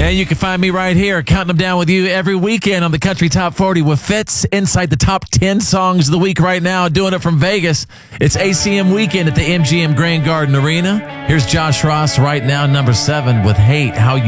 And you can find me right here, counting them down with you every weekend on the Country Top 40 with Fitz inside the top 10 songs of the week right now, doing it from Vegas. It's ACM weekend at the MGM Grand Garden Arena. Here's Josh Ross right now, number 7 with Hate How You